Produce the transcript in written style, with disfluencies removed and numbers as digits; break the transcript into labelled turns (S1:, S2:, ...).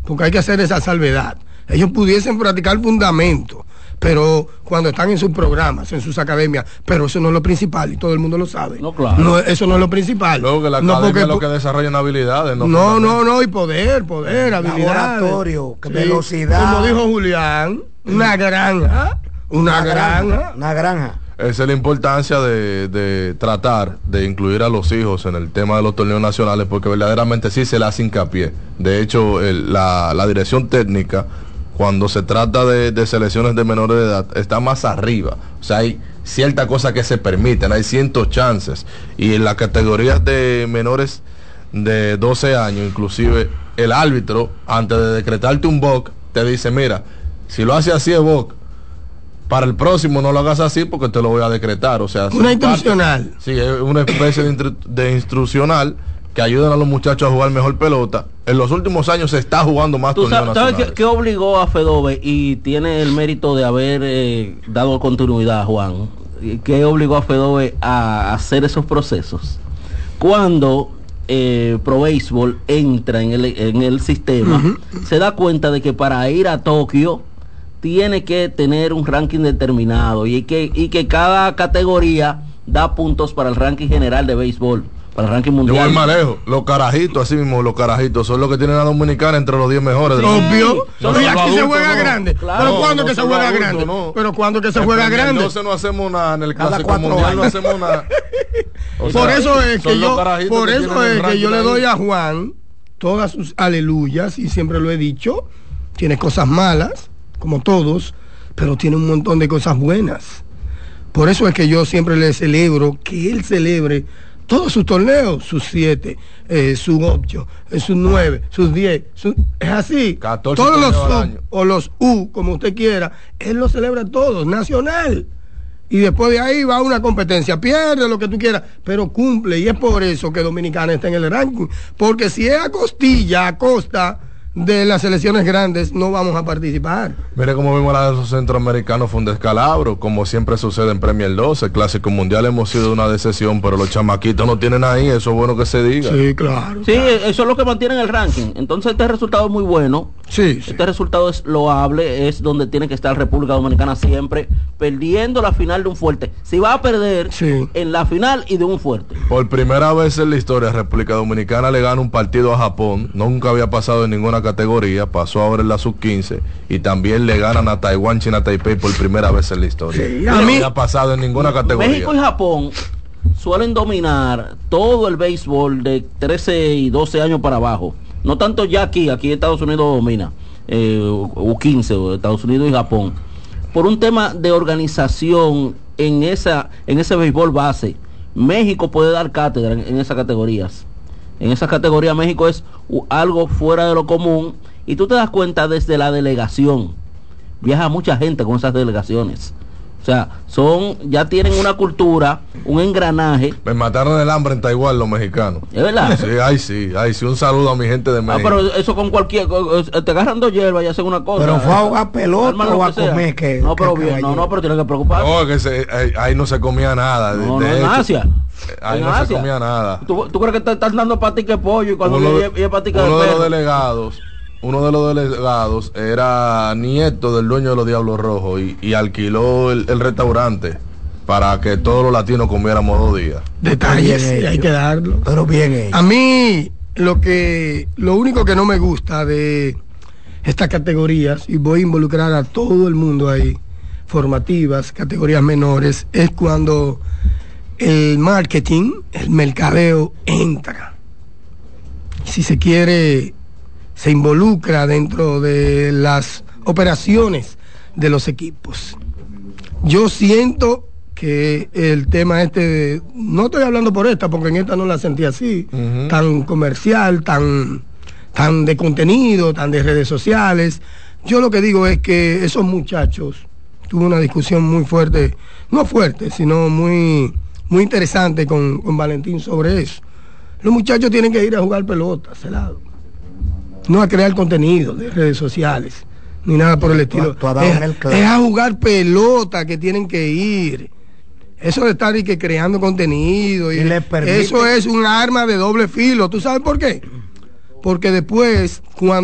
S1: porque hay que hacer esa salvedad. Ellos pudiesen practicar fundamentos, pero cuando están en sus programas, en sus academias, pero eso no es lo principal y todo el mundo lo sabe.
S2: No, claro.
S1: No, eso no es lo principal.
S3: Luego que la
S1: no
S3: academia
S1: porque,
S3: es lo que desarrollan habilidades.
S1: No, y poder, habilidades.
S4: Laboratorio,
S1: Sí,
S4: velocidad.
S1: como dijo Julián, una granja.
S3: Esa es la importancia de tratar de incluir a los hijos en el tema de los torneos nacionales, porque verdaderamente sí se le hace hincapié. De hecho, la dirección técnica, cuando se trata de selecciones de menores de edad, está más arriba. O sea, hay ciertas cosas que se permiten, hay cientos chances. Y en las categorías de menores de 12 años, inclusive el árbitro, antes de decretarte un BOC, te dice, mira, si lo hace así es BOC, para el próximo no lo hagas así porque te lo voy a decretar. O sea,
S1: una instruccional.
S3: Sí, es una especie de instruccional que ayudan a los muchachos a jugar mejor pelota. En los últimos años se está jugando más torneos nacionales.
S2: ¿Sabes qué obligó a FEDOBE? Y tiene el mérito de haber dado continuidad, Juan. ¿Qué obligó a FEDOBE a hacer esos procesos? Cuando Pro Béisbol entra en el sistema, se da cuenta de que para ir a Tokio tiene que tener un ranking determinado y que cada categoría da puntos para el ranking general de béisbol, para el ranking mundial.
S3: Yo voy más lejos. Los carajitos, así mismo, los carajitos son los que tienen a Dominicana entre los 10 mejores.
S1: Obvio.
S3: No,
S1: y aquí se juega grande.
S2: Claro.
S1: Pero ¿cuándo que se juega grande? Pero ¿cuándo que se juega grande?
S3: Entonces no hacemos nada, en el clásico mundial no hacemos nada.
S1: Por eso es que yo le doy a Juan todas sus aleluyas, y siempre lo he dicho, tiene cosas malas, como todos, pero tiene un montón de cosas buenas. Por eso es que yo siempre le celebro que él celebre todos sus torneos, sus 7, sus 8, sus 9, sus 10, es así.
S3: 14
S1: todos los
S3: año.
S1: o los U, como usted quiera, él los celebra todos, nacional. Y después de ahí va a una competencia, pierde lo que tú quieras, pero cumple, y es por eso que Dominicana está en el ranking, porque si es a costa de las selecciones grandes, no vamos a participar.
S3: Mire cómo vimos la de esos centroamericanos, fue un descalabro, como siempre sucede en Premier 12, el clásico mundial hemos sido una decepción, pero los chamaquitos no tienen ahí, eso es bueno que se diga.
S1: Sí, claro.
S2: Sí, eso es lo que mantiene en el ranking. Entonces este resultado es muy bueno.
S1: Sí.
S2: Este resultado es loable, es donde tiene que estar República Dominicana siempre, perdiendo la final de un fuerte. Si va a perder en la final y de un fuerte.
S3: Por primera vez en la historia, República Dominicana le gana un partido a Japón, nunca había pasado en ninguna categoría, pasó ahora en la sub-15, y también le ganan a Taiwán, China, Taipei por primera vez en la historia.
S1: Sí,
S3: no había pasado en ninguna categoría.
S2: México y Japón suelen dominar todo el béisbol de 13 y 12 años para abajo. No tanto ya aquí Estados Unidos domina, U15, Estados Unidos y Japón, por un tema de organización en ese béisbol base. México puede dar cátedra en esas categorías. En esas categorías México es algo fuera de lo común, y tú te das cuenta desde la delegación. Viaja mucha gente con esas delegaciones. O sea, ya tienen una cultura, un engranaje.
S3: Me mataron el hambre en Taiwán los mexicanos.
S2: ¿Es verdad?
S3: Sí, un saludo a mi gente de México.
S2: Pero eso con te agarran 2 hierbas y hacen una cosa.
S4: Pero fue a jugar pelota o a comer que.
S2: No, pero bien, pero tiene que preocuparse.
S3: No, que ahí no se comía nada.
S2: No, en Asia.
S3: Ahí no se comía nada.
S2: ¿Tú crees que te están dando patica de pollo y cuando y patica de perro?
S3: Uno de los delegados era nieto del dueño de los Diablos Rojos y alquiló el restaurante para que todos los latinos comiéramos 2 días.
S1: Detalles, hay que darlo.
S4: Pero bien.
S1: A mí lo único que no me gusta de estas categorías, y voy a involucrar a todo el mundo ahí, formativas, categorías menores, es cuando el marketing, el mercadeo entra. Si se quiere, se involucra dentro de las operaciones de los equipos. Yo siento que el tema no estoy hablando por esta, porque en esta no la sentí así, tan comercial, tan de contenido, tan de redes sociales. Yo lo que digo es que esos muchachos, tuve una discusión muy fuerte, no fuerte, sino muy interesante con Valentín sobre eso. Los muchachos tienen que ir a jugar pelota, celado, no a crear contenido de redes sociales ni nada por el estilo. Es a jugar pelota que tienen que ir. Eso de estar creando contenido y eso es un arma de doble filo. ¿Tú sabes por qué? Porque después, cuando